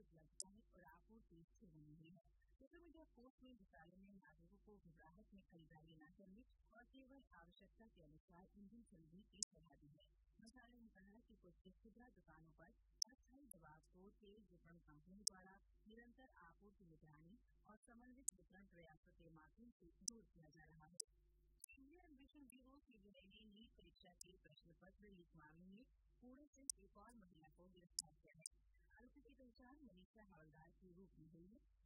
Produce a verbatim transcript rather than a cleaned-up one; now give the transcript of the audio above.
उपलब्धता और आपूर्ति स्थिर बनी हुई है। सोशल मीडिया पोस्ट में मंत्रालय ने नागरिकों को घबराहट में खरीदारी न करने और केवल आवश्यकता के अनुसार ईंधन खरीदने की सलाह दी है। मंत्रालय ने कहा है कि कुछ खुदरा दुकानों पर अस्थायी दबाव को तेल विपणन कंपनियों द्वारा निरंतर आपूर्ति निगरानी और समन्वित वितरण प्रयासों के माध्यम से दूर किया जा रहा है। केंद्रीय अन्वेषण ब्यूरो सीबीआई ने नीट परीक्षा के प्रश्न पत्र लीक मामले में पुणे से एक और महिला को गिरफ्तार किया है। आरोपी की पहचान मनीषा हवलदार के रूप में हुई है।